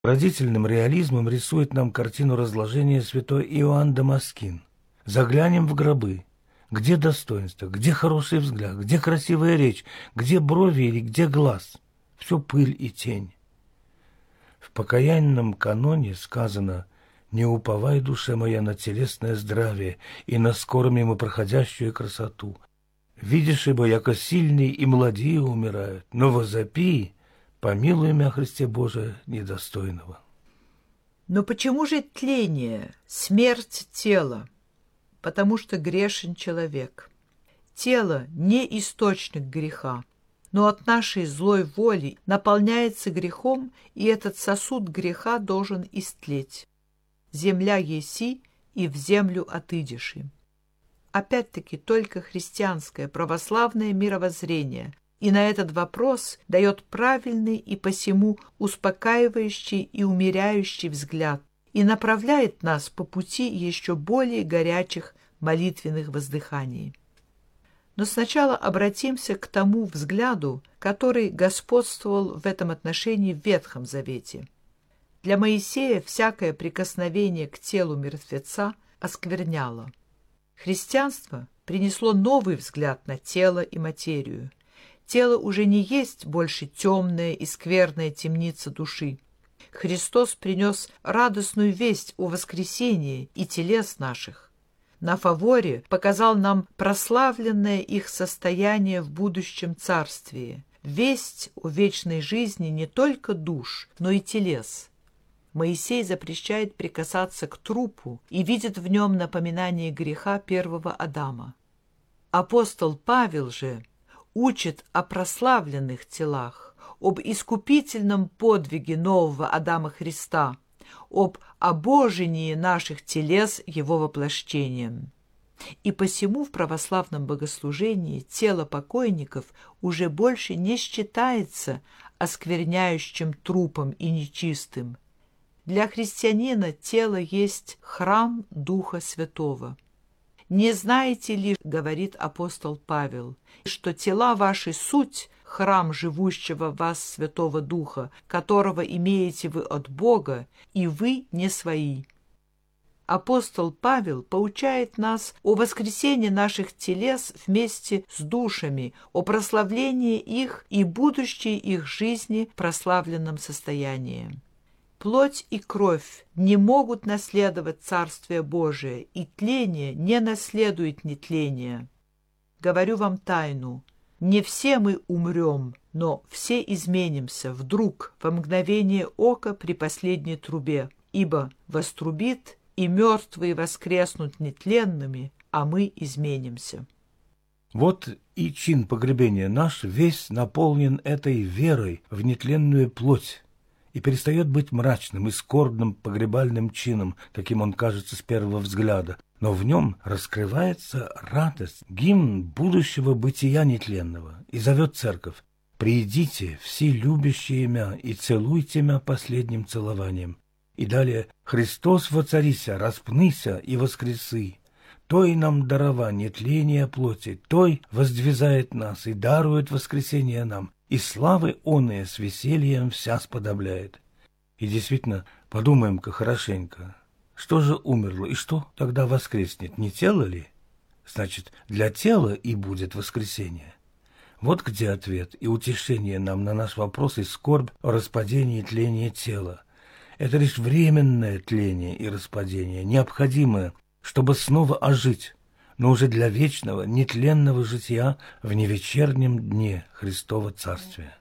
Поразительным реализмом рисует нам картину разложения святой Иоанн Дамаскин. Заглянем в гробы. Где достоинство, где хороший взгляд, где красивая речь, где брови или где глаз? Все пыль и тень. В покаянном каноне сказано: «Не уповай, душа моя, на телесное здравие и на скоро мимо проходящую красоту. Видишь, ибо яко сильные и молодые умирают, но возопи, помилуй мя, Христе Божие, недостойного». Но почему же тление, смерть тела? Потому что грешен человек. Тело не источник греха, но от нашей злой воли наполняется грехом, и этот сосуд греха должен истлеть. Земля еси, и в землю отыдешь им. Опять-таки только христианское православное мировоззрение и на этот вопрос дает правильный и посему успокаивающий и умеряющий взгляд и направляет нас по пути еще более горячих молитвенных воздыханий. Но сначала обратимся к тому взгляду, который господствовал в этом отношении в Ветхом Завете. Для Моисея всякое прикосновение к телу мертвеца оскверняло. Христианство принесло новый взгляд на тело и материю. Тело уже не есть больше темная и скверная темница души. Христос принес радостную весть о воскресении и телес наших. На фаворе показал нам прославленное их состояние в будущем царствии, весть о вечной жизни не только душ, но и телес. Моисей запрещает прикасаться к трупу и видит в нем напоминание греха первого Адама. Апостол Павел же учит о прославленных телах, об искупительном подвиге нового Адама Христа, об обожении наших телес его воплощением. И посему в православном богослужении тело покойников уже больше не считается оскверняющим трупом и нечистым. Для христианина тело есть храм Духа Святого. «Не знаете ли, — говорит апостол Павел, — что тела ваши суть храм живущего в вас Святого Духа, которого имеете вы от Бога, и вы не свои». Апостол Павел поучает нас о воскресении наших телес вместе с душами, о прославлении их и будущей их жизни в прославленном состоянии. Плоть и кровь не могут наследовать Царствие Божие, и тление не наследует нетления. Говорю вам тайну: не все мы умрем, но все изменимся вдруг, во мгновение ока при последней трубе, ибо вострубит, и мертвые воскреснут нетленными, а мы изменимся. Вот и чин погребения наш весь наполнен этой верой в нетленную плоть и перестает быть мрачным и скорбным погребальным чином, каким он кажется с первого взгляда, но в нем раскрывается радость, гимн будущего бытия нетленного, и зовет церковь: «Придите, все любящие мя, и целуйте мя последним целованием». И далее: «Христос воцарися, распнися и воскресы. Той нам дарова нетления плоти, той воздвизает нас и дарует воскресение нам, и славы оные с весельем вся сподобляет». И действительно, подумаем-ка хорошенько, что же умерло и что тогда воскреснет, не тело ли? Значит, для тела и будет воскресение. Вот где ответ и утешение нам на наш вопрос и скорбь о распадении и тлении тела. Это лишь временное тление и распадение, необходимое, чтобы снова ожить, но уже для вечного, нетленного жития в невечернем дне Христова Царствия.